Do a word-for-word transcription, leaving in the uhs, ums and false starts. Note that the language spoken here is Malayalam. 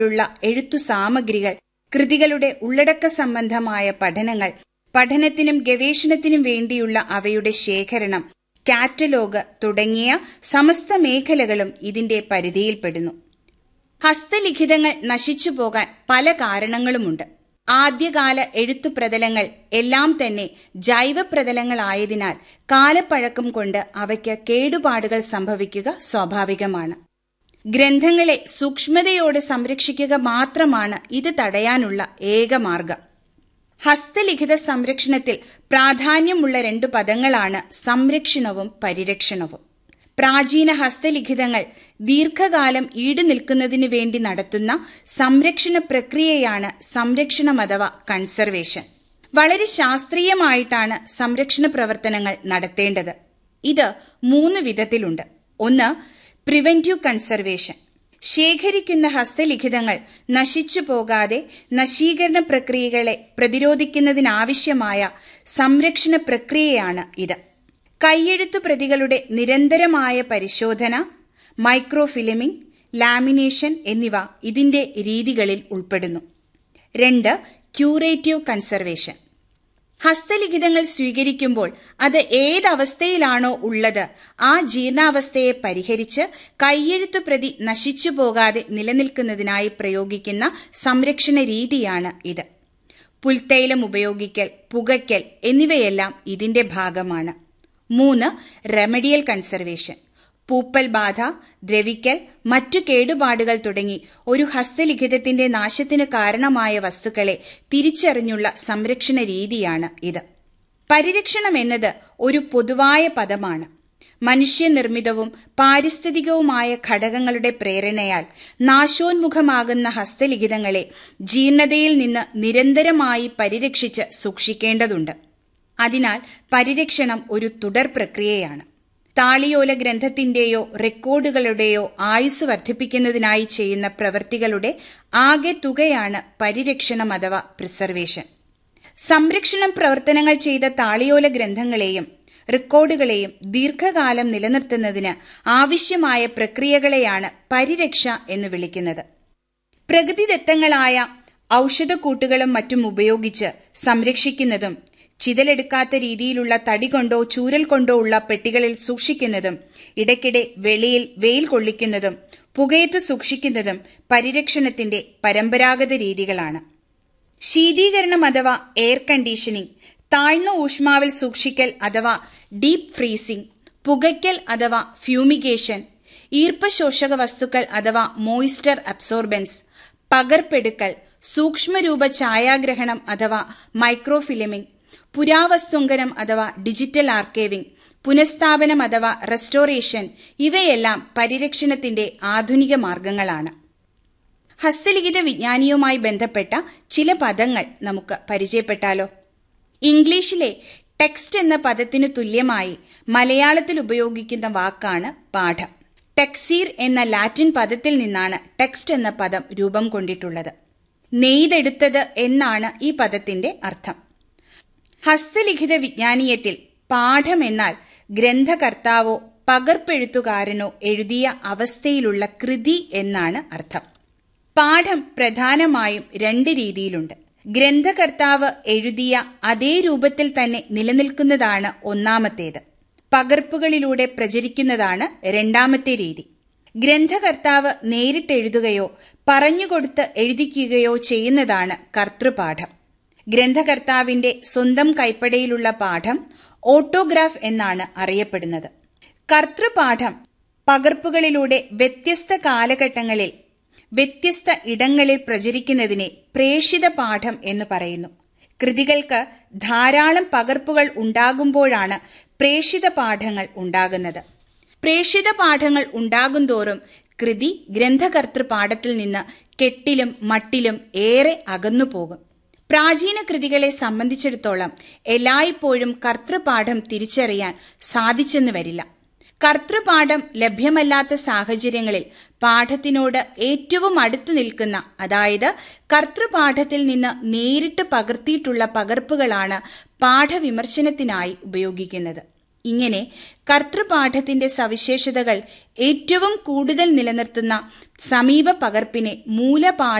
ഉള്ള എഴുത്തു സാമഗ്രികൾ, കൃതികളുടെ ഉള്ളടക്ക സംബന്ധമായ പഠനങ്ങൾ, പഠനത്തിനും ഗവേഷണത്തിനും വേണ്ടിയുള്ള അവയുടെ ശേഖരണം, കാറ്റലോഗ് തുടങ്ങിയ സമസ്ത മേഖലകളും ഇതിന്റെ പരിധിയിൽപ്പെടുന്നു. ഹസ്തലിഖിതങ്ങൾ നശിച്ചുപോകാൻ പല കാരണങ്ങളുമുണ്ട്. ആദ്യകാല എഴുത്തുപ്രതലങ്ങൾ എല്ലാം തന്നെ ജൈവപ്രതലങ്ങളായതിനാൽ കാലപ്പഴക്കം കൊണ്ട് അവയ്ക്ക് കേടുപാടുകൾ സംഭവിക്കുക സ്വാഭാവികമാണ്. ഗ്രന്ഥങ്ങളെ സൂക്ഷ്മതയോടെ സംരക്ഷിക്കുക മാത്രമാണ് ഇത് തടയാനുള്ള ഏക മാർഗം. ഹസ്തലിഖിത സംരക്ഷണത്തിൽ പ്രാധാന്യമുള്ള രണ്ടു പദങ്ങളാണ് സംരക്ഷണവും പരിരക്ഷണവും. പ്രാചീന ഹസ്തലിഖിതങ്ങൾ ദീർഘകാലം ഈടുനിൽക്കുന്നതിനു വേണ്ടി നടത്തുന്ന സംരക്ഷണ പ്രക്രിയയാണ് സംരക്ഷണം അഥവാ കൺസർവേഷൻ. വളരെ ശാസ്ത്രീയമായിട്ടാണ് സംരക്ഷണ പ്രവർത്തനങ്ങൾ നടത്തേണ്ടത്. ഇത് മൂന്ന് വിധത്തിലുണ്ട്. ഒന്ന്, പ്രിവെന്റീവ് കൺസർവേഷൻ. ശേഖരിക്കുന്ന ഹസ്തലിഖിതങ്ങൾ നശിച്ചു പോകാതെ നശീകരണ പ്രക്രിയകളെ പ്രതിരോധിക്കുന്നതിനാവശ്യമായ സംരക്ഷണ പ്രക്രിയയാണ് ഇത്. കൈയെഴുത്തു പ്രതികളുടെ നിരന്തരമായ പരിശോധന, മൈക്രോഫിലമിംഗ്, ലാമിനേഷൻ എന്നിവ ഇതിന്റെ രീതികളിൽ ഉൾപ്പെടുന്നു. രണ്ട്, ക്യൂറേറ്റീവ് കൺസർവേഷൻ. ഹസ്തലിഖിതങ്ങൾ സ്വീകരിക്കുമ്പോൾ അത് ഏതവസ്ഥയിലാണോ ഉള്ളത് ആ ജീർണാവസ്ഥയെ പരിഹരിച്ച് കൈയെഴുത്തു പ്രതി നശിച്ചു പോകാതെ നിലനിൽക്കുന്നതിനായി പ്രയോഗിക്കുന്ന സംരക്ഷണ രീതിയാണ് ഇത്. പുൽത്തൈലം ഉപയോഗിക്കൽ, പുകയ്ക്കൽ എന്നിവയെല്ലാം ഇതിന്റെ ഭാഗമാണ്. മൂന്ന്, റെമഡിയൽ കൺസർവേഷൻ. പൂപ്പൽ ബാധ, ദ്രവിക്കൽ, മറ്റു കേടുപാടുകൾ തുടങ്ങി ഒരു ഹസ്തലിഖിതത്തിന്റെ നാശത്തിന് കാരണമായ വസ്തുക്കളെ തിരിച്ചറിഞ്ഞുള്ള സംരക്ഷണ രീതിയാണ് ഇത്. പരിരക്ഷണം എന്നത് ഒരു പൊതുവായ പദമാണ്. മനുഷ്യനിർമ്മിതവും പാരിസ്ഥിതികവുമായ ഘടകങ്ങളുടെ പ്രേരണയാൽ നാശോന്മുഖമാകുന്ന ഹസ്തലിഖിതങ്ങളെ ജീർണതയിൽ നിന്ന് നിരന്തരമായി പരിരക്ഷിച്ച് സൂക്ഷിക്കേണ്ടതുണ്ട്. അതിനാൽ പരിരക്ഷണം ഒരു തുടർ പ്രക്രിയയാണ്. താളിയോല ഗ്രന്ഥത്തിന്റെയോ റെക്കോർഡുകളുടെയോ ആയുസ് വർദ്ധിപ്പിക്കുന്നതിനായി ചെയ്യുന്ന പ്രവൃത്തികളുടെ ആകെ തുകയാണ് പരിരക്ഷണം അഥവാ പ്രിസർവേഷൻ. സംരക്ഷണം പ്രവർത്തനങ്ങൾ ചെയ്ത താളിയോല ഗ്രന്ഥങ്ങളെയും റെക്കോർഡുകളെയും ദീർഘകാലം നിലനിർത്തുന്നതിന് ആവശ്യമായ പ്രക്രിയകളെയാണ് പരിരക്ഷ എന്ന് വിളിക്കുന്നത്. പ്രകൃതിദത്തങ്ങളായ ഔഷധക്കൂട്ടുകളും മറ്റും ഉപയോഗിച്ച് സംരക്ഷിക്കുന്നതും ചിതലെടുക്കാത്ത രീതിയിലുള്ള തടി കൊണ്ടോ ചൂരൽ കൊണ്ടോ ഉള്ള പെട്ടികളിൽ സൂക്ഷിക്കുന്നതും ഇടയ്ക്കിടെ വെളിയിൽ വെയിൽ കൊള്ളിക്കുന്നതും പുകയത്ത് സൂക്ഷിക്കുന്നതും പരിരക്ഷണത്തിന്റെ പരമ്പരാഗത രീതികളാണ്. ശീതീകരണം അഥവാ എയർ കണ്ടീഷനിംഗ്, താഴ്ന്ന ഊഷ്മാവിൽ സൂക്ഷിക്കൽ അഥവാ ഡീപ് ഫ്രീസിംഗ്, പുകയ്ക്കൽ അഥവാ ഫ്യൂമിഗേഷൻ, ഈർപ്പശോഷക വസ്തുക്കൾ അഥവാ മോയിസ്റ്റർ അബ്സോർബൻസ്, പകർപ്പെടുക്കൽ, സൂക്ഷ്മരൂപ ഛായാഗ്രഹണം അഥവാ മൈക്രോഫിലമിംഗ്, പുരാവസ്തുങ്കനം അഥവാ ഡിജിറ്റൽ ആർക്കൈവിംഗ്, പുനഃസ്ഥാപനം അഥവാ റെസ്റ്റോറേഷൻ ഇവയെല്ലാം പരിരക്ഷണത്തിന്റെ ആധുനിക മാർഗങ്ങളാണ്. ഹസ്തലിഖിത വിജ്ഞാനിയുമായി ബന്ധപ്പെട്ട ചില പദങ്ങൾ നമുക്ക് പരിചയപ്പെട്ടാലോ? ഇംഗ്ലീഷിലെ ടെക്സ്റ്റ് എന്ന പദത്തിനു തുല്യമായി മലയാളത്തിൽ ഉപയോഗിക്കുന്ന വാക്കാണ് പാഠം. ടെക്സീർ എന്ന ലാറ്റിൻ പദത്തിൽ നിന്നാണ് ടെക്സ്റ്റ് എന്ന പദം രൂപം കൊണ്ടിട്ടുള്ളത്. നെയ്തെടുത്തത് എന്നാണ് ഈ പദത്തിന്റെ അർത്ഥം. ഹസ്തലിഖിത വിജ്ഞാനീയത്തിൽ പാഠം എന്നാൽ ഗ്രന്ഥകർത്താവോ പകർപ്പെഴുത്തുകാരനോ എഴുതിയ അവസ്ഥയിലുള്ള കൃതി എന്നാണ് അർത്ഥം. പാഠം പ്രധാനമായും രണ്ട് രീതിയിലുണ്ട്. ഗ്രന്ഥകർത്താവ് എഴുതിയ അതേ രൂപത്തിൽ തന്നെ നിലനിൽക്കുന്നതാണ് ഒന്നാമത്തേത്. പകർപ്പുകളിലൂടെ പ്രചരിക്കുന്നതാണ് രണ്ടാമത്തെ രീതി. ഗ്രന്ഥകർത്താവ് നേരിട്ടെഴുതുകയോ പറഞ്ഞുകൊടുത്ത് എഴുതിക്കുകയോ ചെയ്യുന്നതാണ് കർത്തൃപാഠം. ഗ്രന്ഥകർത്താവിന്റെ സ്വന്തം കൈപ്പടയിലുള്ള പാഠം ഓട്ടോഗ്രാഫ് എന്നാണ് അറിയപ്പെടുന്നത്. കർത്തൃപാഠം പകർപ്പുകളിലൂടെ വ്യത്യസ്ത കാലഘട്ടങ്ങളിൽ വ്യത്യസ്ത ഇടങ്ങളിൽ പ്രചരിക്കുന്നതിനെ പ്രേഷിത പാഠം എന്ന് പറയുന്നു. കൃതികൾക്ക് ധാരാളം പകർപ്പുകൾ ഉണ്ടാകുമ്പോഴാണ് പ്രേഷിത പാഠങ്ങൾ ഉണ്ടാകുന്നത്. പ്രേഷിത പാഠങ്ങൾ ഉണ്ടാകുന്തോറും കൃതി ഗ്രന്ഥകർത്തൃപാഠത്തിൽ നിന്ന് കെട്ടിലും മട്ടിലും ഏറെ അകന്നുപോകും. പ്രാചീന കൃതികളെ സംബന്ധിച്ചിടത്തോളം എല്ലായ്പ്പോഴും കർത്തൃപാഠം തിരിച്ചറിയാൻ സാധിച്ചെന്ന് വരില്ല. കർത്തൃപാഠം ലഭ്യമല്ലാത്ത സാഹചര്യങ്ങളിൽ പാഠത്തിനോട് ഏറ്റവും അടുത്തു നിൽക്കുന്ന, അതായത് കർത്തൃപാഠത്തിൽ നിന്ന് നേരിട്ട് പകർത്തിയിട്ടുള്ള പകർപ്പുകളാണ് പാഠവിമർശനത്തിനായി ഉപയോഗിക്കുന്നത്. ഇങ്ങനെ കർത്തൃപാഠത്തിന്റെ സവിശേഷതകൾ ഏറ്റവും കൂടുതൽ നിലനിർത്തുന്ന സമീപ പകർപ്പിനെ മൂലപാഠ